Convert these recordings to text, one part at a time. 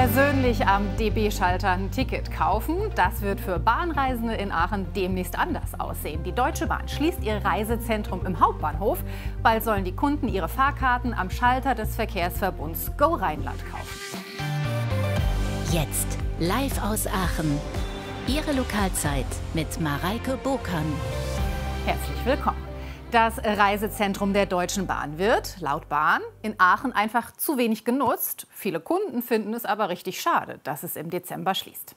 Persönlich am DB-Schalter ein Ticket kaufen, das wird für Bahnreisende in Aachen demnächst anders aussehen. Die Deutsche Bahn schließt ihr Reisezentrum im Hauptbahnhof. Bald sollen die Kunden ihre Fahrkarten am Schalter des Verkehrsverbunds Go Rheinland kaufen. Jetzt live aus Aachen. Ihre Lokalzeit mit Mareike Burkan. Herzlich willkommen. Das Reisezentrum der Deutschen Bahn wird, laut Bahn, in Aachen einfach zu wenig genutzt. Viele Kunden finden es aber richtig schade, dass es im Dezember schließt.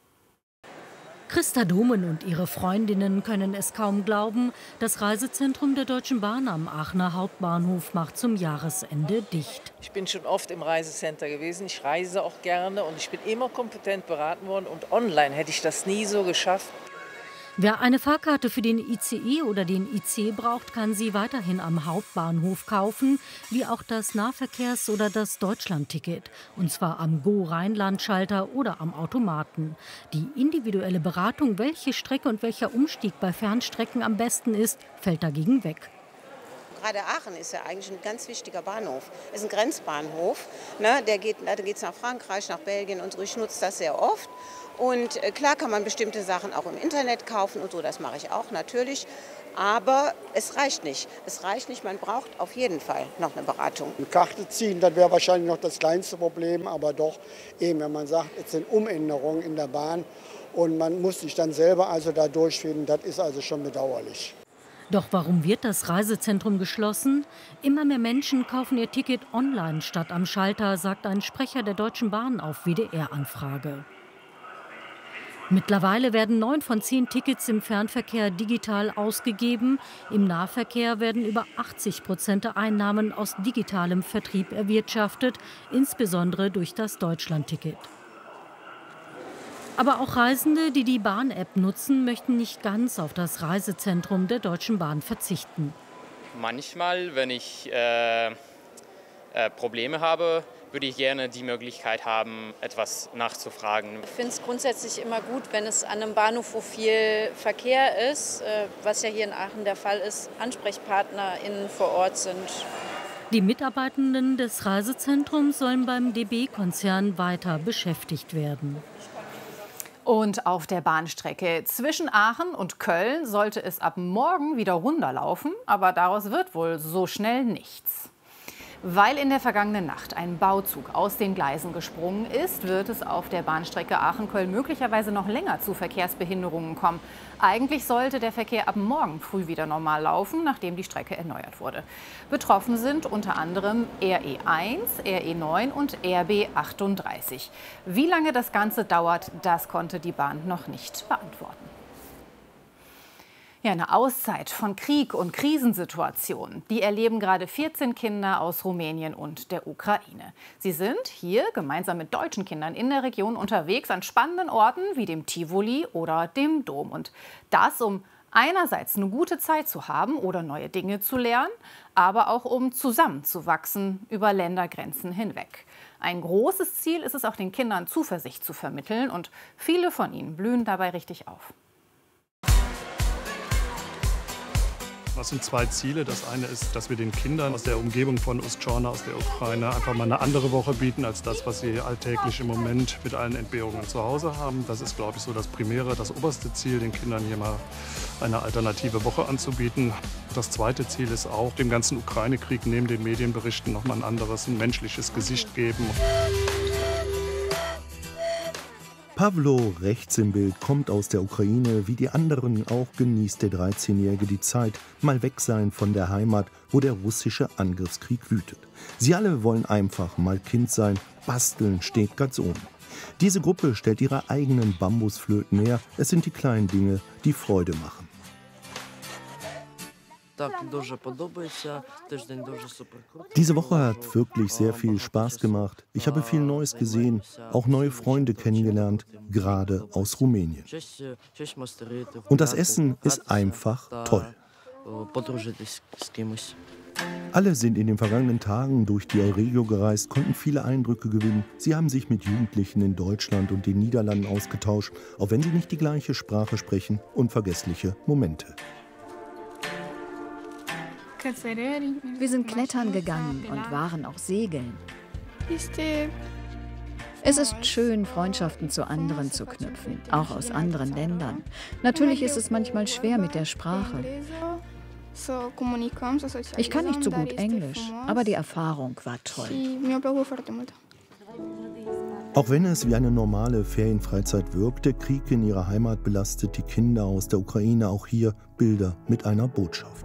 Christa Domen und ihre Freundinnen können es kaum glauben. Das Reisezentrum der Deutschen Bahn am Aachener Hauptbahnhof macht zum Jahresende dicht. Ich bin schon oft im Reisecenter gewesen. Ich reise auch gerne und ich bin immer kompetent beraten worden. Und online hätte ich das nie so geschafft. Wer eine Fahrkarte für den ICE oder den IC braucht, kann sie weiterhin am Hauptbahnhof kaufen, wie auch das Nahverkehrs- oder das Deutschlandticket. Und zwar am Go-Rheinland-Schalter oder am Automaten. Die individuelle Beratung, welche Strecke und welcher Umstieg bei Fernstrecken am besten ist, fällt dagegen weg. Gerade Aachen ist ja eigentlich ein ganz wichtiger Bahnhof. Es ist ein Grenzbahnhof. Ne? Da geht es nach Frankreich, nach Belgien und so. Ich nutze das sehr oft. Und klar kann man bestimmte Sachen auch im Internet kaufen und so, das mache ich auch natürlich. Aber es reicht nicht. Es reicht nicht, man braucht auf jeden Fall noch eine Beratung. Eine Karte ziehen, das wäre wahrscheinlich noch das kleinste Problem. Aber doch, eben, wenn man sagt, es sind Umänderungen in der Bahn und man muss sich dann selber also da durchfinden, das ist also schon bedauerlich. Doch warum wird das Reisezentrum geschlossen? Immer mehr Menschen kaufen ihr Ticket online statt am Schalter, sagt ein Sprecher der Deutschen Bahn auf WDR-Anfrage. Mittlerweile werden 9 von 10 Tickets im Fernverkehr digital ausgegeben. Im Nahverkehr werden über 80% der Einnahmen aus digitalem Vertrieb erwirtschaftet, insbesondere durch das Deutschlandticket. Aber auch Reisende, die die Bahn-App nutzen, möchten nicht ganz auf das Reisezentrum der Deutschen Bahn verzichten. Manchmal, wenn ich Probleme habe, würde ich gerne die Möglichkeit haben, etwas nachzufragen. Ich finde es grundsätzlich immer gut, wenn es an einem Bahnhof, wo viel Verkehr ist, was ja hier in Aachen der Fall ist, AnsprechpartnerInnen vor Ort sind. Die Mitarbeitenden des Reisezentrums sollen beim DB-Konzern weiter beschäftigt werden. Und auf der Bahnstrecke zwischen Aachen und Köln sollte es ab morgen wieder runterlaufen, aber daraus wird wohl so schnell nichts. Weil in der vergangenen Nacht ein Bauzug aus den Gleisen gesprungen ist, wird es auf der Bahnstrecke Aachen-Köln möglicherweise noch länger zu Verkehrsbehinderungen kommen. Eigentlich sollte der Verkehr ab morgen früh wieder normal laufen, nachdem die Strecke erneuert wurde. Betroffen sind unter anderem RE1, RE9 und RB 38. Wie lange das Ganze dauert, das konnte die Bahn noch nicht beantworten. Ja, eine Auszeit von Krieg und Krisensituationen, die erleben gerade 14 Kinder aus Rumänien und der Ukraine. Sie sind hier gemeinsam mit deutschen Kindern in der Region unterwegs an spannenden Orten wie dem Tivoli oder dem Dom. Und das, um einerseits eine gute Zeit zu haben oder neue Dinge zu lernen, aber auch um zusammenzuwachsen über Ländergrenzen hinweg. Ein großes Ziel ist es auch, den Kindern Zuversicht zu vermitteln, und viele von ihnen blühen dabei richtig auf. Das sind 2 Ziele. Das eine ist, dass wir den Kindern aus der Umgebung von Ustschorna, aus der Ukraine, einfach mal eine andere Woche bieten als das, was sie alltäglich im Moment mit allen Entbehrungen zu Hause haben. Das ist, glaube ich, so das Primäre, das oberste Ziel, den Kindern hier mal eine alternative Woche anzubieten. Das zweite Ziel ist auch, dem ganzen Ukraine-Krieg neben den Medienberichten noch mal ein anderes, ein menschliches Gesicht geben. Pawlo, rechts im Bild, kommt aus der Ukraine. Wie die anderen auch genießt der 13-Jährige die Zeit, mal weg sein von der Heimat, wo der russische Angriffskrieg wütet. Sie alle wollen einfach mal Kind sein, basteln steht ganz oben. Diese Gruppe stellt ihre eigenen Bambusflöten her. Es sind die kleinen Dinge, die Freude machen. Diese Woche hat wirklich sehr viel Spaß gemacht. Ich habe viel Neues gesehen, auch neue Freunde kennengelernt, gerade aus Rumänien. Und das Essen ist einfach toll. Alle sind in den vergangenen Tagen durch die Euregio gereist, konnten viele Eindrücke gewinnen. Sie haben sich mit Jugendlichen in Deutschland und den Niederlanden ausgetauscht, auch wenn sie nicht die gleiche Sprache sprechen. Unvergessliche Momente. Wir sind klettern gegangen und waren auch segeln. Es ist schön, Freundschaften zu anderen zu knüpfen, auch aus anderen Ländern. Natürlich ist es manchmal schwer mit der Sprache. Ich kann nicht so gut Englisch, aber die Erfahrung war toll. Auch wenn es wie eine normale Ferienfreizeit wirkte, Krieg in ihrer Heimat belastet die Kinder aus der Ukraine. Auch hier Bilder mit einer Botschaft.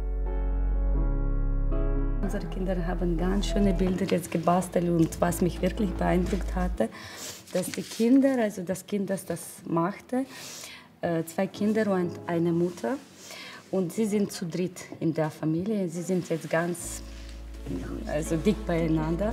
Unsere Kinder haben ganz schöne Bilder jetzt gebastelt und was mich wirklich beeindruckt hatte, dass die Kinder, also das Kind, das machte, 2 Kinder und eine Mutter und sie sind zu dritt in der Familie. Sie sind jetzt ganz dick beieinander.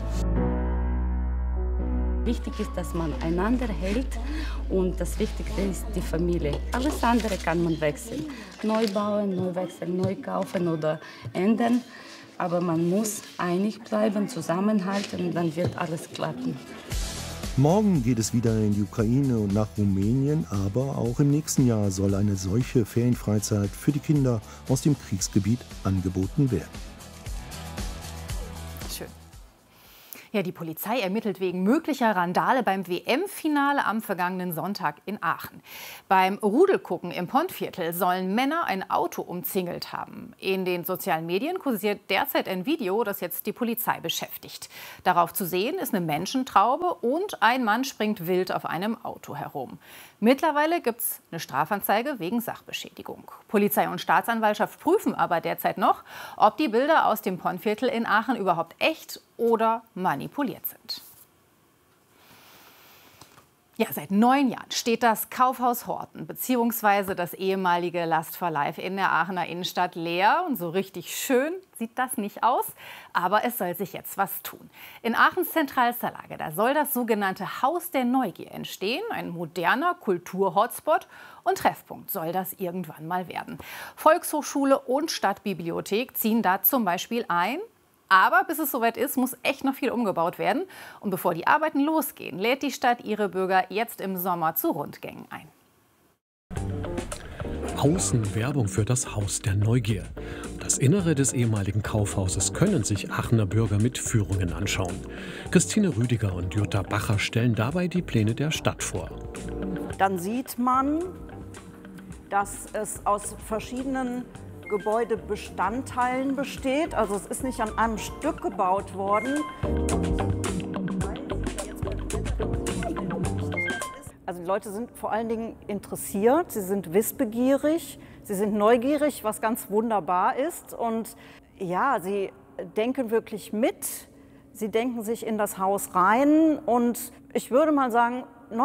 Wichtig ist, dass man einander hält und das Wichtigste ist die Familie. Alles andere kann man wechseln. Neu bauen, neu wechseln, neu kaufen oder ändern. Aber man muss einig bleiben, zusammenhalten und dann wird alles klappen. Morgen geht es wieder in die Ukraine und nach Rumänien, aber auch im nächsten Jahr soll eine solche Ferienfreizeit für die Kinder aus dem Kriegsgebiet angeboten werden. Schön. Ja, die Polizei ermittelt wegen möglicher Randale beim WM-Finale am vergangenen Sonntag in Aachen. Beim Rudelgucken im Pontviertel sollen Männer ein Auto umzingelt haben. In den sozialen Medien kursiert derzeit ein Video, das jetzt die Polizei beschäftigt. Darauf zu sehen ist eine Menschentraube und ein Mann springt wild auf einem Auto herum. Mittlerweile gibt es eine Strafanzeige wegen Sachbeschädigung. Polizei und Staatsanwaltschaft prüfen aber derzeit noch, ob die Bilder aus dem Pontviertel in Aachen überhaupt echt oder manipuliert sind. Ja, seit 9 Jahren steht das Kaufhaus Horten bzw. das ehemalige Last for Life in der Aachener Innenstadt leer. Und so richtig schön sieht das nicht aus, aber es soll sich jetzt was tun. In Aachens zentralster Lage, da soll das sogenannte Haus der Neugier entstehen. Ein moderner Kultur-Hotspot und Treffpunkt soll das irgendwann mal werden. Volkshochschule und Stadtbibliothek ziehen da zum Beispiel ein. Aber bis es soweit ist, muss echt noch viel umgebaut werden. Und bevor die Arbeiten losgehen, lädt die Stadt ihre Bürger jetzt im Sommer zu Rundgängen ein. Außenwerbung für das Haus der Neugier. Das Innere des ehemaligen Kaufhauses können sich Aachener Bürger mit Führungen anschauen. Christine Rüdiger und Jutta Bacher stellen dabei die Pläne der Stadt vor. Dann sieht man, dass es aus verschiedenen Gebäudebestandteilen besteht. Also es ist nicht an einem Stück gebaut worden. Also die Leute sind vor allen Dingen interessiert, sie sind wissbegierig, sie sind neugierig, was ganz wunderbar ist. Und ja, sie denken wirklich mit, sie denken sich in das Haus rein. Und ich würde mal sagen,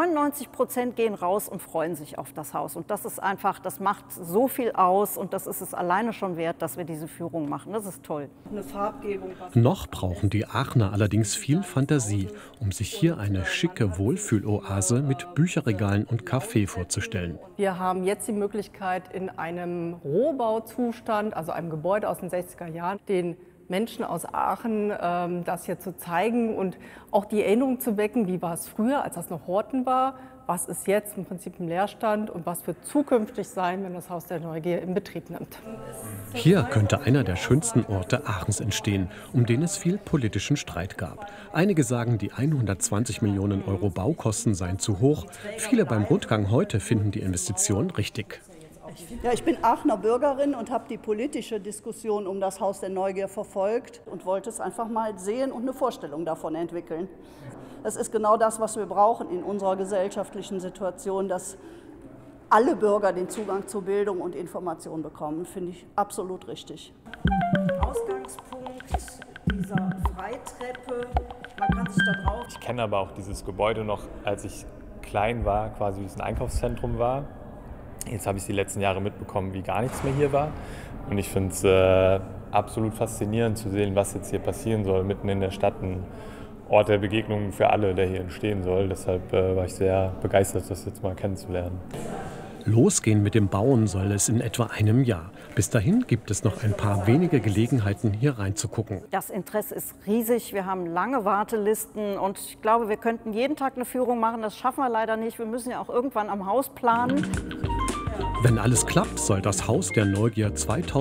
99% gehen raus und freuen sich auf das Haus. Und das ist einfach, das macht so viel aus und das ist es alleine schon wert, dass wir diese Führung machen. Das ist toll. Eine Farbgebung. Noch brauchen die Aachener allerdings viel Fantasie, um sich hier eine schicke Wohlfühloase mit Bücherregalen und Café vorzustellen. Wir haben jetzt die Möglichkeit, in einem Rohbauzustand, also einem Gebäude aus den 60er Jahren, den Menschen aus Aachen das hier zu zeigen und auch die Erinnerung zu wecken, wie war es früher, als das noch Horten war, was ist jetzt im Prinzip im Leerstand und was wird zukünftig sein, wenn das Haus der Neugier in Betrieb nimmt. Hier könnte einer der schönsten Orte Aachens entstehen, um den es viel politischen Streit gab. Einige sagen, die 120 Millionen Euro Baukosten seien zu hoch. Viele beim Rundgang heute finden die Investition richtig. Ja, ich bin Aachener Bürgerin und habe die politische Diskussion um das Haus der Neugier verfolgt und wollte es einfach mal sehen und eine Vorstellung davon entwickeln. Das ist genau das, was wir brauchen in unserer gesellschaftlichen Situation, dass alle Bürger den Zugang zu Bildung und Information bekommen. Finde ich absolut richtig. Ausgangspunkt dieser Freitreppe, man kann sich da drauf... Ich kenne aber auch dieses Gebäude noch, als ich klein war, quasi wie es ein Einkaufszentrum war. Jetzt habe ich die letzten Jahre mitbekommen, wie gar nichts mehr hier war. Und ich finde es absolut faszinierend zu sehen, was jetzt hier passieren soll, mitten in der Stadt. Ein Ort der Begegnung für alle, der hier entstehen soll. Deshalb war ich sehr begeistert, das jetzt mal kennenzulernen. Losgehen mit dem Bauen soll es in etwa einem Jahr. Bis dahin gibt es noch ein paar wenige Gelegenheiten, hier reinzugucken. Das Interesse ist riesig, wir haben lange Wartelisten und ich glaube, wir könnten jeden Tag eine Führung machen. Das schaffen wir leider nicht, wir müssen ja auch irgendwann am Haus planen. Wenn alles klappt, soll das Haus der Neugier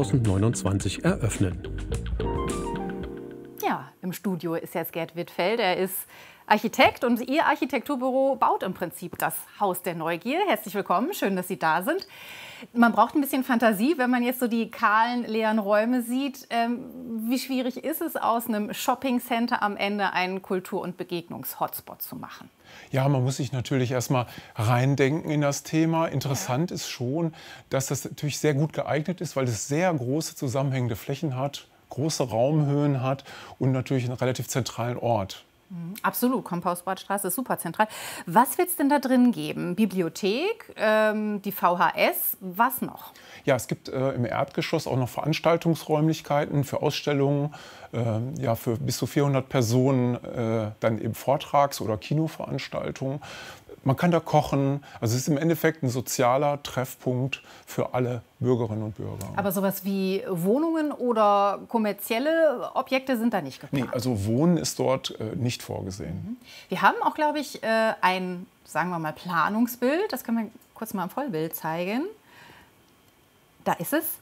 2029 eröffnen. Ja, im Studio ist jetzt Gerd Wittfeld. Er ist Architekt und Ihr Architekturbüro baut im Prinzip das Haus der Neugier. Herzlich willkommen, schön, dass Sie da sind. Man braucht ein bisschen Fantasie, wenn man jetzt so die kahlen, leeren Räume sieht. Wie schwierig ist es, aus einem Shoppingcenter am Ende einen Kultur- und Begegnungs-Hotspot zu machen? Ja, man muss sich natürlich erstmal reindenken in das Thema. Interessant ist schon, dass das natürlich sehr gut geeignet ist, weil es sehr große zusammenhängende Flächen hat, große Raumhöhen hat und natürlich einen relativ zentralen Ort. Absolut, Kompausbadstraße ist super zentral. Was wird es denn da drin geben? Bibliothek, die VHS, was noch? Ja, es gibt im Erdgeschoss auch noch Veranstaltungsräumlichkeiten für Ausstellungen, ja, für bis zu 400 Personen, dann eben Vortrags- oder Kinoveranstaltungen. Man kann da kochen. Also es ist im Endeffekt ein sozialer Treffpunkt für alle Bürgerinnen und Bürger. Aber sowas wie Wohnungen oder kommerzielle Objekte sind da nicht geplant? Nee, also Wohnen ist dort nicht vorgesehen. Wir haben auch, glaube ich, ein, sagen wir mal, Planungsbild. Das können wir kurz mal im Vollbild zeigen. Da ist es.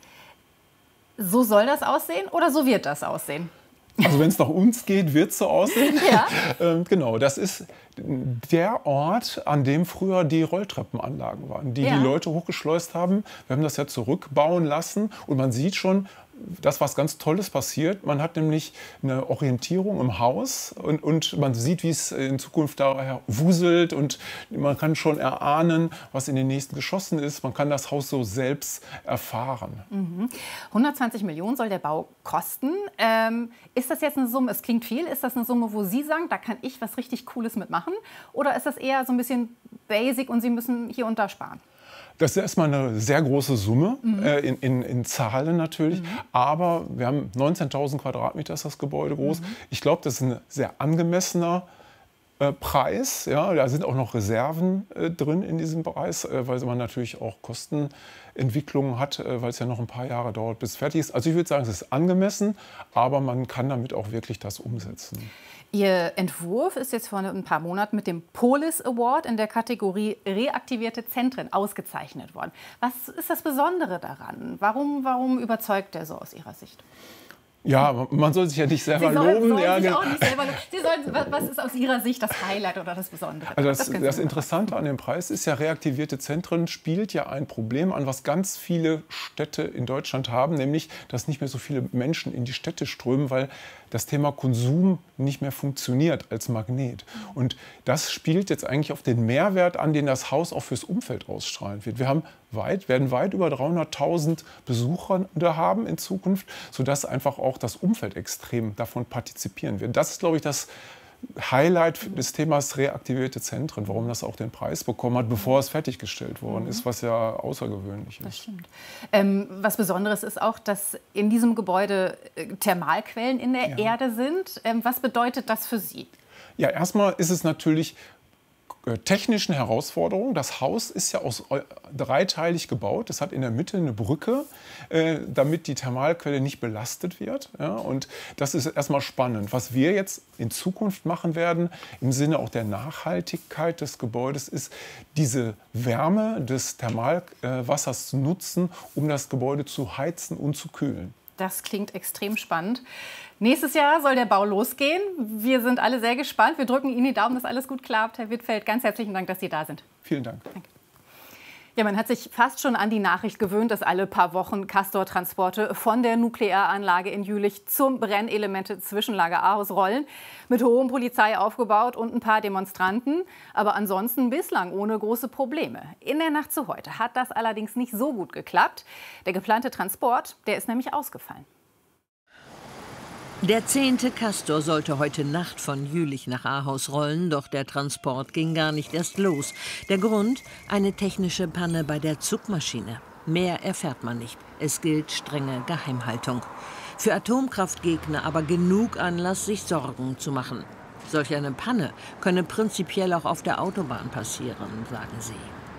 So soll das aussehen oder so wird das aussehen? Also wenn es nach uns geht, wird es so aussehen. Ja. Genau, das ist der Ort, an dem früher die Rolltreppenanlagen waren, die Ja. die Leute hochgeschleust haben. Wir haben das ja zurückbauen lassen und man sieht schon, dass was ganz Tolles passiert. Man hat nämlich eine Orientierung im Haus und man sieht, wie es in Zukunft daher wuselt und man kann schon erahnen, was in den nächsten Geschossen ist. Man kann das Haus so selbst erfahren. 120 Millionen soll der Bau kosten. Ist das jetzt eine Summe, es klingt viel, ist das eine Summe, wo Sie sagen, da kann ich was richtig Cooles mitmachen? Oder ist das eher so ein bisschen basic und Sie müssen hier und da sparen? Das ist erstmal eine sehr große Summe, in Zahlen natürlich. Aber wir haben 19.000 Quadratmeter ist das Gebäude groß. Ich glaube, das ist ein sehr angemessener Preis. Ja, da sind auch noch Reserven drin in diesem Preis, weil man natürlich auch Kostenentwicklungen hat, weil es ja noch ein paar Jahre dauert, bis es fertig ist. Also ich würde sagen, es ist angemessen, aber man kann damit auch wirklich das umsetzen. Ihr Entwurf ist jetzt vor ein paar Monaten mit dem Polis Award in der Kategorie Reaktivierte Zentren ausgezeichnet worden. Was ist das Besondere daran? Warum überzeugt der so aus Ihrer Sicht? Ja, man soll sich ja nicht selber loben. Was ist aus Ihrer Sicht das Highlight oder das Besondere? Also das Interessante an dem Preis ist ja, reaktivierte Zentren spielt ja ein Problem an, was ganz viele Städte in Deutschland haben, nämlich, dass nicht mehr so viele Menschen in die Städte strömen, weil das Thema Konsum nicht mehr funktioniert als Magnet. Und das spielt jetzt eigentlich auf den Mehrwert an, den das Haus auch fürs Umfeld ausstrahlen wird. Wir werden weit über 300.000 Besucher haben in Zukunft, sodass einfach auch das Umfeld extrem davon partizipieren wird. Das ist, glaube ich, das Highlight des Themas reaktivierte Zentren, warum das auch den Preis bekommen hat, bevor es fertiggestellt worden ist, was ja außergewöhnlich ist. Das stimmt. Was Besonderes ist auch, dass in diesem Gebäude Thermalquellen in der Erde sind. Was bedeutet das für Sie? Ja, erstmal ist es natürlich technischen Herausforderungen. Das Haus ist ja dreiteilig gebaut. Es hat in der Mitte eine Brücke, damit die Thermalquelle nicht belastet wird. Ja, und das ist erstmal spannend. Was wir jetzt in Zukunft machen werden, im Sinne auch der Nachhaltigkeit des Gebäudes, ist, diese Wärme des Thermalwassers zu nutzen, um das Gebäude zu heizen und zu kühlen. Das klingt extrem spannend. Nächstes Jahr soll der Bau losgehen. Wir sind alle sehr gespannt. Wir drücken Ihnen die Daumen, dass alles gut klappt. Herr Wittfeld, ganz herzlichen Dank, dass Sie da sind. Vielen Dank. Danke. Ja, man hat sich fast schon an die Nachricht gewöhnt, dass alle paar Wochen Castor-Transporte von der Nuklearanlage in Jülich zum Brennelemente-Zwischenlager Ahaus rollen. Mit hohem Polizei aufgebaut und ein paar Demonstranten. Aber ansonsten bislang ohne große Probleme. In der Nacht zu heute hat das allerdings nicht so gut geklappt. Der geplante Transport, der ist nämlich ausgefallen. Der 10. Castor sollte heute Nacht von Jülich nach Ahaus rollen, doch der Transport ging gar nicht erst los. Der Grund? Eine technische Panne bei der Zugmaschine. Mehr erfährt man nicht. Es gilt strenge Geheimhaltung. Für Atomkraftgegner aber genug Anlass, sich Sorgen zu machen. Solch eine Panne könne prinzipiell auch auf der Autobahn passieren, sagen sie.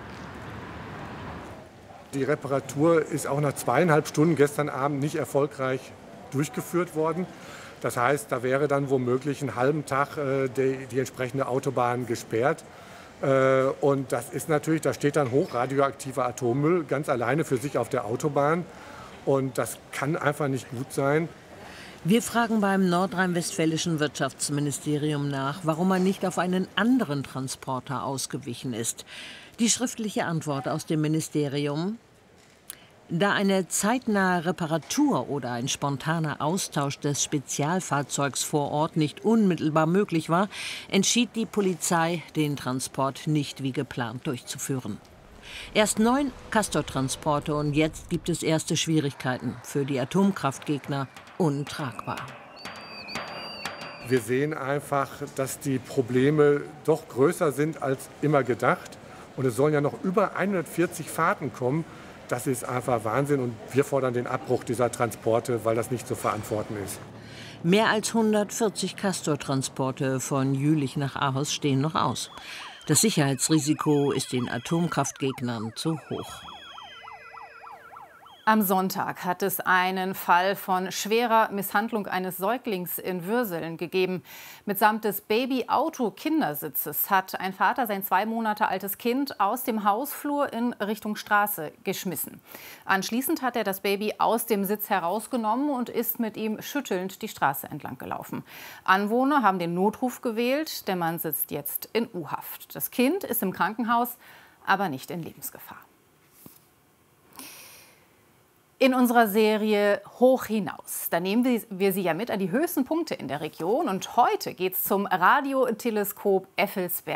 Die Reparatur ist auch nach 2,5 Stunden gestern Abend nicht erfolgreich durchgeführt worden. Das heißt, da wäre dann womöglich einen halben Tag die entsprechende Autobahn gesperrt. Und das ist natürlich, da steht dann hochradioaktiver Atommüll ganz alleine für sich auf der Autobahn. Und das kann einfach nicht gut sein. Wir fragen beim nordrhein-westfälischen Wirtschaftsministerium nach, warum man nicht auf einen anderen Transporter ausgewichen ist. Die schriftliche Antwort aus dem Ministerium: Da eine zeitnahe Reparatur oder ein spontaner Austausch des Spezialfahrzeugs vor Ort nicht unmittelbar möglich war, entschied die Polizei, den Transport nicht wie geplant durchzuführen. Erst 9 Castor-Transporte und jetzt gibt es erste Schwierigkeiten. Für die Atomkraftgegner untragbar. Wir sehen einfach, dass die Probleme doch größer sind als immer gedacht. Und es sollen ja noch über 140 Fahrten kommen. Das ist einfach Wahnsinn. Und wir fordern den Abbruch dieser Transporte, weil das nicht zu verantworten ist. Mehr als 140 Castor-Transporte von Jülich nach Ahaus stehen noch aus. Das Sicherheitsrisiko ist den Atomkraftgegnern zu hoch. Am Sonntag hat es einen Fall von schwerer Misshandlung eines Säuglings in Würseln gegeben. Mitsamt des Baby-Auto-Kindersitzes hat ein Vater sein 2 Monate altes Kind aus dem Hausflur in Richtung Straße geschmissen. Anschließend hat er das Baby aus dem Sitz herausgenommen und ist mit ihm schüttelnd die Straße entlang gelaufen. Anwohner haben den Notruf gewählt. Der Mann sitzt jetzt in U-Haft. Das Kind ist im Krankenhaus, aber nicht in Lebensgefahr. In unserer Serie Hoch hinaus, da nehmen wir Sie ja mit an die höchsten Punkte in der Region. Und heute geht es zum Radioteleskop Effelsberg.